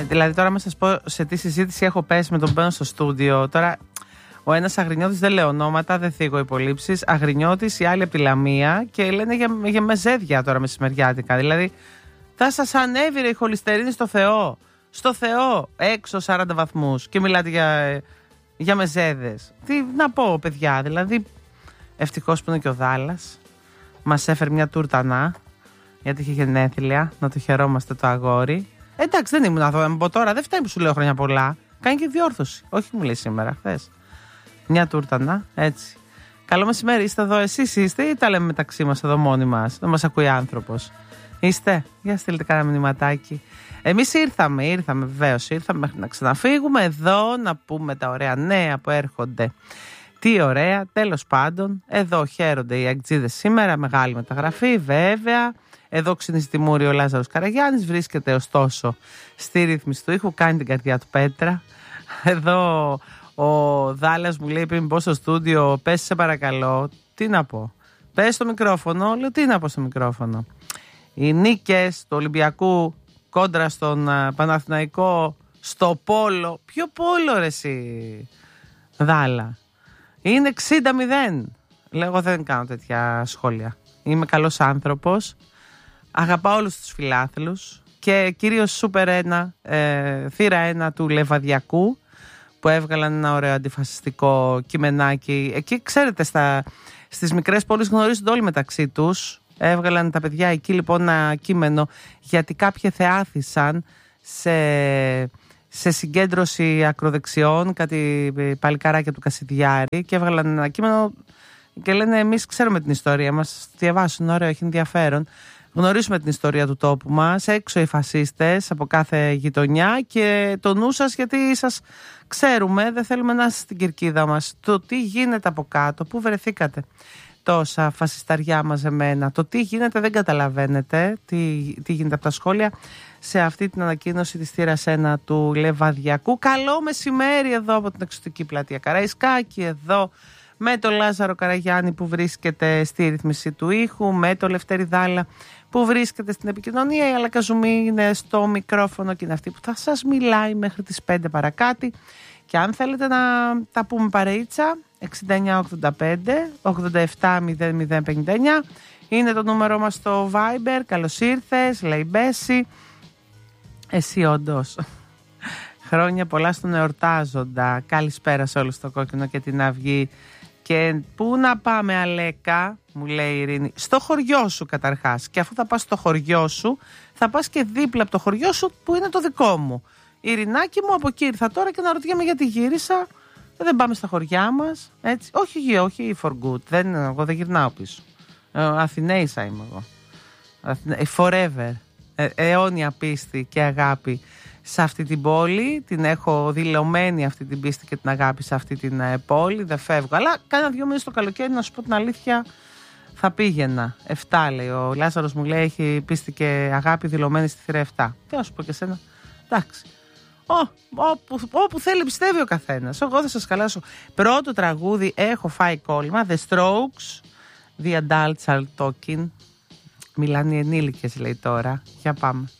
Δηλαδή τώρα να σας πω σε τι συζήτηση έχω πέσει με τον Μπαίνο στο στούντιο. Τώρα ο ένας Αγρινιώτης, δεν λέω ονόματα, δεν θίγω υπολείψεις, Αγρινιώτης, η άλλη από τη Λαμία, και λένε για μεζέδια τώρα μεσημεριάτικα. Δηλαδή θα σας ανέβει η χολυστερίνη στο Θεό. Στο Θεό, έξω 40 βαθμούς και μιλάτε για μεζέδες. Τι να πω, παιδιά, δηλαδή ευτυχώς που είναι και ο Δάλλας. Μας έφερε μια τούρτανά, γιατί είχε γενέθλια, να το χαιρόμαστε το αγόρι. Εντάξει, δεν ήμουν εδώ, από τώρα δεν φτάνει που σου λέω χρόνια πολλά. Κάνει και διόρθωση. Όχι, μου λέει σήμερα, χθες. Μια τούρτανα, έτσι. Καλό μεσημέρι, είστε εδώ, εσείς είστε ή τα λέμε μεταξύ μας εδώ μόνοι μας? Δεν μας ακούει άνθρωπος. Είστε? Για στείλτε κανένα μηνυματάκι. Εμείς ήρθαμε βεβαίως. Ήρθαμε μέχρι να ξαναφύγουμε εδώ, να πούμε τα ωραία νέα που έρχονται. Τι ωραία, τέλος πάντων. Εδώ χαίρονται οι αγκτζίδες σήμερα, μεγάλη μεταγραφή, βέβαια. Εδώ ξυνίζει τη μούρη ο Λάζαρος Καραγιάννης, βρίσκεται ωστόσο στη ρύθμιση του ήχου, κάνει την καρδιά του πέτρα. Εδώ ο Δάλλας μου λέει πριν μπω στο στούντιο, πες σε παρακαλώ. Τι να πω? Πες στο μικρόφωνο. Λέω τι να πω στο μικρόφωνο? Οι νίκες του Ολυμπιακού κόντρα στον Παναθηναϊκό στο πόλο. Ποιο πόλο ρε εσύ Δάλλα? Είναι 60-0. Λέω δεν κάνω τέτοια σχόλια. Είμαι καλός άνθρωπος. Αγαπάω όλους τους φιλάθλους και κυρίως Σούπερ 1, θύρα 1 του Λεβαδιακού, που έβγαλαν ένα ωραίο αντιφασιστικό κειμενάκι. Εκεί ξέρετε στις μικρές πόλεις γνωρίζονται όλοι μεταξύ τους. Έβγαλαν τα παιδιά εκεί λοιπόν ένα κείμενο, γιατί κάποιοι θεάθησαν σε συγκέντρωση ακροδεξιών, κάτι παλικάράκια του Κασιδιάρη, και έβγαλαν ένα κείμενο και λένε εμείς ξέρουμε την ιστορία μας, διαβάσουν, ωραίο, έχει ενδιαφέρον. Γνωρίζουμε την ιστορία του τόπου μας, έξω οι φασίστες από κάθε γειτονιά, και το νου σας γιατί σας ξέρουμε, δεν θέλουμε να είστε στην κερκίδα μας. Το τι γίνεται από κάτω, πού βρεθήκατε τόσα φασισταριά μαζεμένα, το τι γίνεται δεν καταλαβαίνετε, τι γίνεται από τα σχόλια σε αυτή την ανακοίνωση της θύρας 1 του Λεβαδιακού. Καλό μεσημέρι εδώ από την εξωτική πλατεία Καραϊσκάκη, εδώ με τον Λάζαρο Καραγιάννη που βρίσκεται στη ρύθμιση του ήχου, με τον Λευτέρη Δάλλα που βρίσκεται στην επικοινωνία. Η Άλλα Καζουμή είναι στο μικρόφωνο και είναι αυτή που θα σας μιλάει μέχρι τις 5 παρακάτι. Και αν θέλετε να τα πούμε παρεΐτσα, 6985-870059 είναι το νούμερο μας στο Viber. Καλώς ήρθες, λέει Μπέση. Εσύ όντως. Χρόνια πολλά στον εορτάζοντα. Καλησπέρα σε όλους το Κόκκινο και την Αυγή. Και πού να πάμε, Αλέκα, μου λέει η Ειρήνη? Στο χωριό σου καταρχάς. Και αφού θα πας στο χωριό σου, θα πας και δίπλα από το χωριό σου που είναι το δικό μου. Ειρηνάκι μου, από εκεί ήρθα τώρα και να ρωτιέμαι γιατί γύρισα. Δεν πάμε στα χωριά μας. Έτσι. Όχι for good. Εγώ δεν γυρνάω πίσω. Αθηναίησα είμαι εγώ. Forever. Αιώνια πίστη και αγάπη σε αυτή την πόλη. Την έχω δηλωμένη αυτή την πίστη και την αγάπη σε αυτή την πόλη. Δεν φεύγω. Αλλά κάνα 2 μήνες το καλοκαίρι, να σου πω την αλήθεια, θα πήγαινα. 7 λέει. Ο Λάζαρος μου λέει έχει πίστη και αγάπη δηλωμένη στη θύρα 7. Τι να σου πω και εσένα? Εντάξει. Όπου θέλει πιστεύει ο καθένας. Εγώ θα σας καλάσω. Πρώτο τραγούδι έχω φάει κόλλημα. The Strokes, The Adults Are Talking. Μιλάνε οι ενήλικες λέει τώρα. Για πάμε.